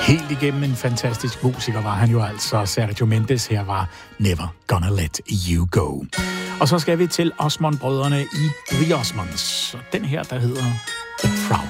Helt igennem en fantastisk musiker var han jo altså. Sergio Mendes her var Never Gonna Let You Go. Og så skal vi til Osmond-brødrene i The Osmonds. Og den her, der hedder The Proud